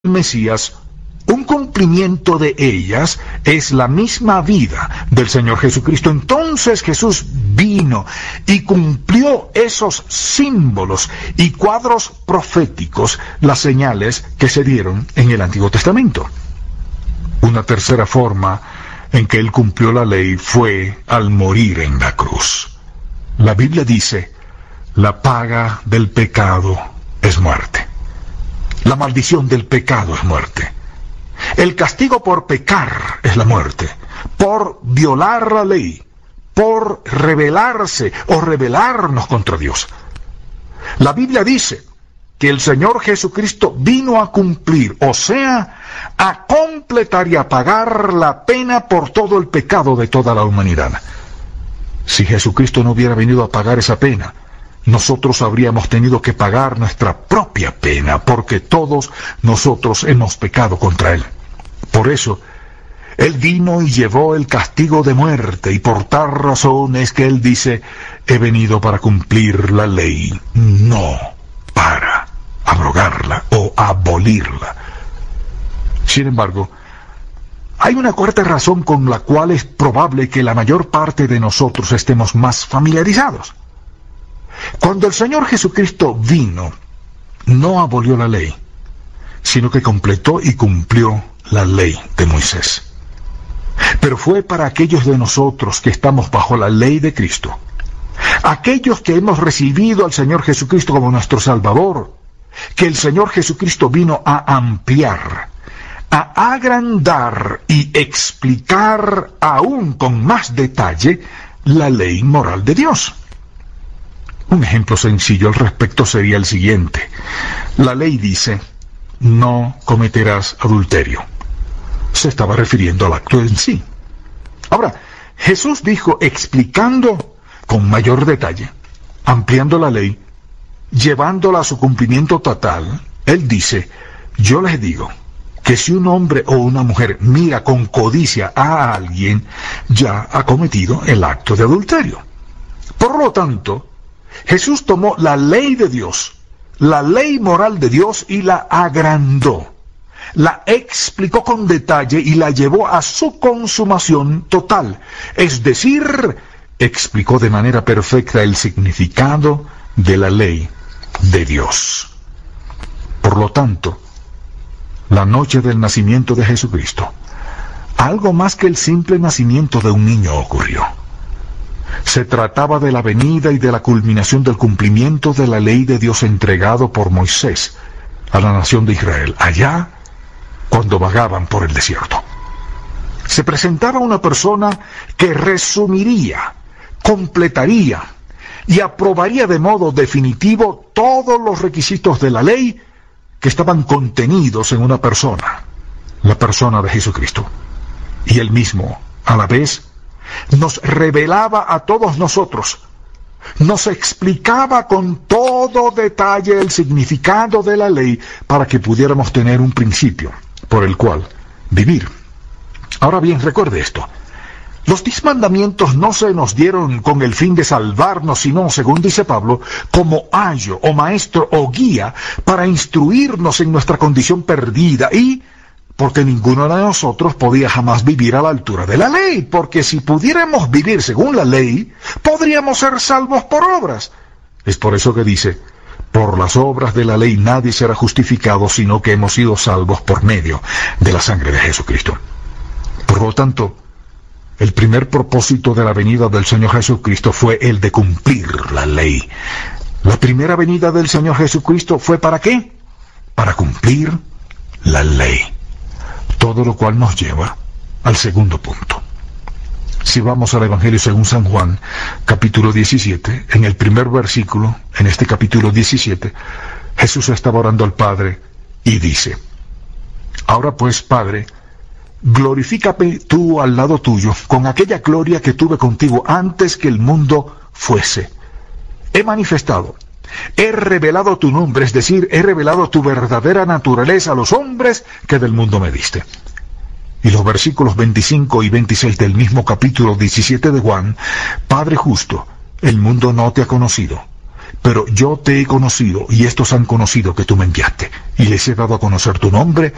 Mesías, un cumplimiento de ellas es la misma vida del Señor Jesucristo. Entonces Jesús vino y cumplió esos símbolos y cuadros proféticos, las señales que se dieron en el Antiguo Testamento. Una tercera forma en que Él cumplió la ley fue al morir en la cruz. La Biblia dice, la paga del pecado es muerte. La maldición del pecado es muerte. El castigo por pecar es la muerte, por violar la ley, por rebelarse o rebelarnos contra Dios. La Biblia dice que el Señor Jesucristo vino a cumplir, o sea, a completar y a pagar la pena por todo el pecado de toda la humanidad. Si Jesucristo no hubiera venido a pagar esa pena, nosotros habríamos tenido que pagar nuestra propia pena, porque todos nosotros hemos pecado contra Él. Por eso, Él vino y llevó el castigo de muerte, y por tal razón es que Él dice, he venido para cumplir la ley, no para abrogarla o abolirla. Sin embargo, hay una cuarta razón con la cual es probable que la mayor parte de nosotros estemos más familiarizados. Cuando el Señor Jesucristo vino, no abolió la ley, sino que completó y cumplió la ley de Moisés. Pero fue para aquellos de nosotros que estamos bajo la ley de Cristo, aquellos que hemos recibido al Señor Jesucristo como nuestro Salvador, que el Señor Jesucristo vino a ampliar, a agrandar y explicar aún con más detalle la ley moral de Dios. Un ejemplo sencillo al respecto sería el siguiente. La ley dice, no cometerás adulterio. Se estaba refiriendo al acto en sí. Ahora, Jesús dijo, explicando con mayor detalle, ampliando la ley, llevándola a su cumplimiento total, Él dice, yo les digo que si un hombre o una mujer mira con codicia a alguien, ya ha cometido el acto de adulterio. Por lo tanto, Jesús tomó la ley de Dios, la ley moral de Dios, y la agrandó, la explicó con detalle y la llevó a su consumación total. Es decir, explicó de manera perfecta el significado de la ley de Dios. Por lo tanto, la noche del nacimiento de Jesucristo, algo más que el simple nacimiento de un niño ocurrió. Se trataba de la venida y de la culminación del cumplimiento de la ley de Dios entregado por Moisés a la nación de Israel, allá cuando vagaban por el desierto. Se presentaba una persona que resumiría, completaría y aprobaría de modo definitivo todos los requisitos de la ley que estaban contenidos en una persona, la persona de Jesucristo. Y él mismo, a la vez, nos revelaba a todos nosotros, nos explicaba con todo detalle el significado de la ley para que pudiéramos tener un principio por el cual vivir. Ahora bien, recuerde esto. Los 10 mandamientos no se nos dieron con el fin de salvarnos, sino, según dice Pablo, como ayo o maestro o guía para instruirnos en nuestra condición perdida, y porque ninguno de nosotros podía jamás vivir a la altura de la ley, porque si pudiéramos vivir según la ley, podríamos ser salvos por obras. Es por eso que dice, por las obras de la ley nadie será justificado, sino que hemos sido salvos por medio de la sangre de Jesucristo. Por lo tanto, el primer propósito de la venida del Señor Jesucristo fue el de cumplir la ley. La primera venida del Señor Jesucristo fue ¿para qué? Para cumplir la ley. Todo lo cual nos lleva al segundo punto. Si vamos al Evangelio según San Juan, capítulo 17, en el primer versículo, en este capítulo 17, Jesús estaba orando al Padre y dice, ahora pues, Padre, glorifícame tú al lado tuyo con aquella gloria que tuve contigo antes que el mundo fuese. He manifestado, he revelado tu nombre, es decir, he revelado tu verdadera naturaleza a los hombres que del mundo me diste. Y los versículos 25 y 26 del mismo capítulo 17 de Juan, Padre justo, el mundo no te ha conocido, pero yo te he conocido, y estos han conocido que tú me enviaste, y les he dado a conocer tu nombre,